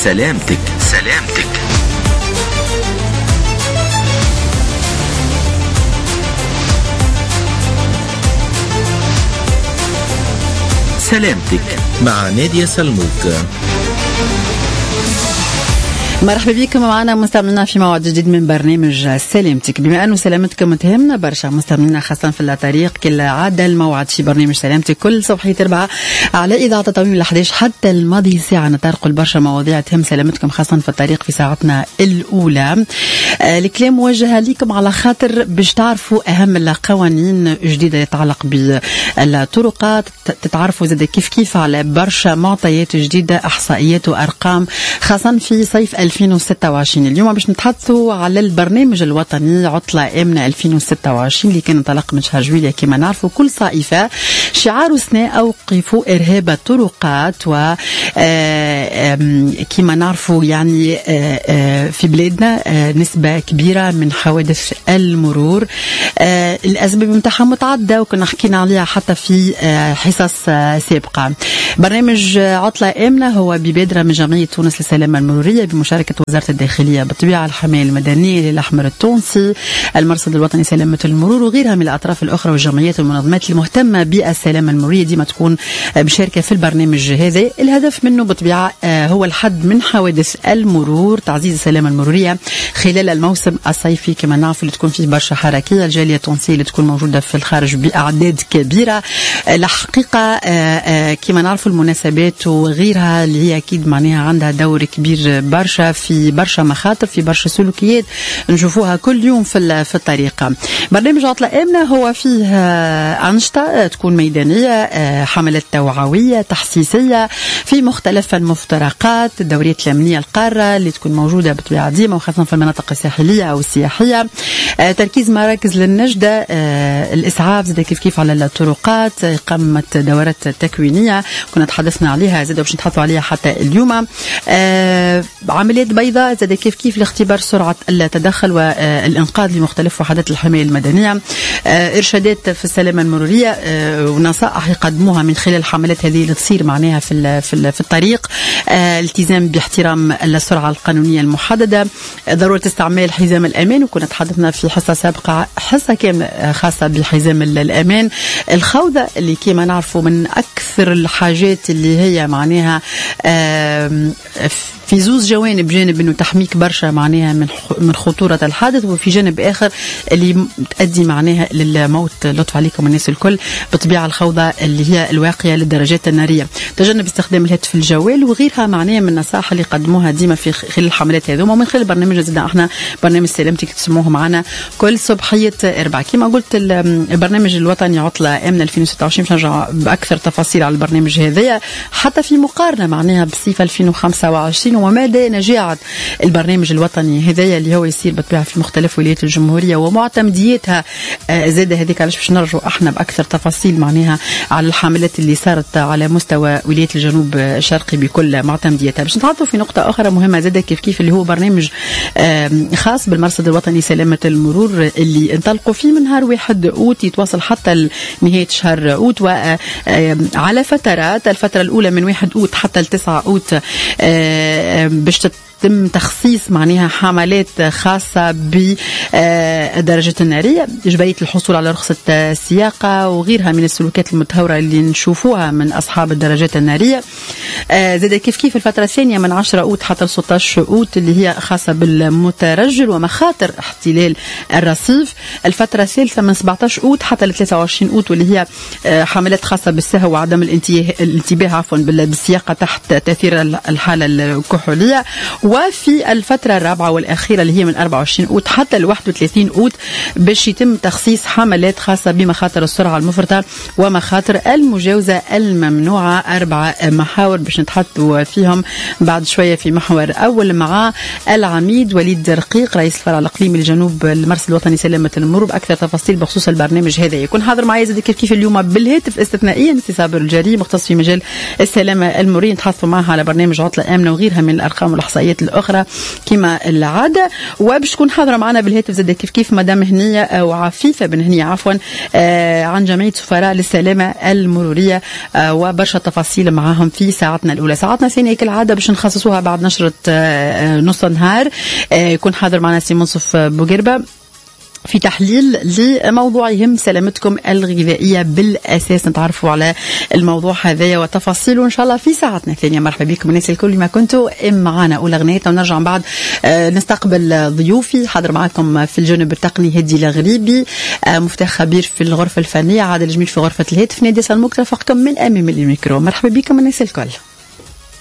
سلامتك. سلامتك. سلامتك مع نادية سلموك. مرحبا بكم معنا مستمعينا في موعد جديد من برنامج سلامتك. بما أنه سلامتكم تهمنا برشا مستمعينا خاصة في الطريق، كالعادة الموعد في برنامج سلامتك كل صباحية 4 على إذاعة تطويل 11 حتى الماضي ساعة نطرق برشا مواضيع تهم سلامتكم خاصة في الطريق في ساعتنا الأولى. الكلام موجه لكم على خاطر باش تعرفوا أهم القوانين جديدة يتعلق بالطرقات، تتعرفوا زاد كيف على برشا معطيات جديدة، إحصائيات وأرقام خاصة في صيف 2026. اليوم باش نتحدثوا على البرنامج الوطني عطلة آمنة 2026 اللي كان انطلق من شهر جويلية كما نعرفوا كل صائفة. شعار سنة أوقفوا إرهاب الطرقات، و كما نعرفوا يعني في بلادنا نسبة كبيرة من حوادث المرور. الأسباب متاعها متعددة وكنا حكينا عليها حتى في حصص سابقة. برنامج عطلة آمنة هو ببادرة من جمعية تونس للسلامة المرورية بمشاركة وزارة الداخلية بالطبيعة، الحماية المدنية للأحمر التونسي، المرصد الوطني سلامة المرور وغيرها من الأطراف الأخرى والجمعيات والمنظمات المهتمة بالسلامة المرورية ديما تكون مشاركة في البرنامج هذا. الهدف منه بالطبيعة هو الحد من حوادث المرور، تعزيز السلامة المرورية خلال الموسم الصيفي كما نعرف اللي تكون فيه برشا حركية. الجالية التونسية اللي تكون موجودة في الخارج بأعداد كبيرة الحقيقة كما نعرف المناسبات وغيرها اللي هي أكيد معناها عندها دور كبير برشا في برشا مخاطر، في برشا سلوكيات نشوفوها كل يوم في الطريقة. برنامج عطلة آمنة هو فيه أنشطة تكون ميدانية، حملات توعوية تحسيسية في مختلف المفترقات، الدوريات الأمنية القارة اللي تكون موجودة بطبيعة ديما وخاصة في المناطق الساحلية أو السياحية، تركيز مراكز للنجدة، الإسعاف زاد كيف على الطرقات، إقامة دورات تكوينية كنا تحدثنا عليها زاد باش نتحدثوا عليها حتى اليوم، عمليات بيضاء زاد كيف لاختبار سرعة التدخل والإنقاذ لمختلف وحدات الحماية المدنية، إرشادات في السلامة المرورية ونصائح يقدموها من خلال الحملات هذه اللي تصير معناها في الطريق، التزام باحترام السرعة القانونية المحددة، ضرورة استعمال حزام الأمان وكنا تحدثنا في حصة سابقة حصة كاملة خاصة بحزام الأمان، الخوذة اللي كما نعرفوا من أكثر الحاجات اللي هي معناها في زوز جوانب، جانب انه تحميك برشا معناها من خطورة الحادث، وفي جانب اخر اللي تؤدي معناها للموت. لطف عليكم الناس الكل. بطبيعة الخوضة اللي هي الواقية للدرجات النارية، تجنب استخدام الهاتف الجوال وغيرها معناها من النصائح اللي قدموها ديما في خلال الحملات هذوما ومن خلال برنامج زدنا احنا برنامج سلامتك تسموه معنا كل صبحية 4. كما قلت البرنامج الوطني عطلة آمنة 2026 باش نرجع بأكثر تفاصيل على البرنامج هذايا حتى في مقارنة معناها بصيف 2025 ومدى نجاعة البرنامج الوطني هذايا اللي هو يصير بالطبيعة في مختلف ولايات الجمهورية ومعتمديتها زاد هذيك. علاش باش نرجعوا احنا بأكثر تفاصيل معناها على الحملات اللي صارت على مستوى ولاية الجنوب الشرقي بكل معتمديتها. باش نتعرضوا في نقطة أخرى مهمة زاد كيف اللي هو برنامج خاص بالمرصد الوطني سلامة المرور اللي انطلقوا فيه من نهار 1 أوت يتواصل حتى نهاية شهر أوت وعلى فترات. الفترة الأولى من 1 أوت حتى 9 أوت باش تم تخصيص معناها حملات خاصة بالدرجة النارية، إجبارية الحصول على رخصة السياقة وغيرها من السلوكات المتهورة اللي نشوفوها من أصحاب الدرجات النارية. زاد كيف الفترة الثانية من 10 أوت حتى 16 أوت اللي هي خاصة بالمترجل ومخاطر احتلال الرصيف. الفترة الثالثة من 17 أوت حتى 23 أوت واللي هي حملات خاصة بالسهو وعدم الانتباه بالسياقة تحت تأثير الحالة الكحولية. وفي الفترة الرابعة والأخيرة اللي هي من 24 أوت حتى 31 أوت باش يتم تخصيص حملات خاصة بمخاطر السرعة المفرطة ومخاطر المجاوزة الممنوعة. 4 محاور باش نتحدثوا فيهم بعد شوية. في محور أول مع العميد وليد رقيق رئيس الفرع الإقليمي لجنوب المرصد الوطني سلامة المرور بأكثر تفاصيل بخصوص البرنامج هذا. يكون حاضر معي زاد كيف اليوم بالهاتف استثنائيا سي صابر الجاري مختص في مجال السلامة المرورية نتحدثوا معها على برنامج عطلة آمنة وغيرها من الأرقام والإحصائيات الأخرى كما العادة. وباش تكون حاضرة معنا بالهاتف زاد كيف مدام هنية وعفيفة بن هنية عفوا عن جمعية سفراء للسلامة المرورية وبرشا تفاصيل معاهم في ساعتنا الأولى. ساعتنا ثانية كالعادة باش نخصصوها بعد نشرة نص النهار. يكون حاضر معنا سي منصف بوقربة في تحليل لموضوع يهم سلامتكم الغذائية بالأساس. نتعرفوا على الموضوع هذا وتفاصيله إن شاء الله في ساعتنا الثانية. مرحبا بكم الناس الكل ما كنتوا معنا. أولى غنيتنا ونرجع من بعد نستقبل ضيوفي. حاضر معكم في الجانب التقني هدي الغريبي، مفتاح خبير في الغرفة الفنية، عادل جميل في غرفة الهاتف، نادية سلموك ترافقكم من أمام الميكرو. مرحبا بكم الناس الكل.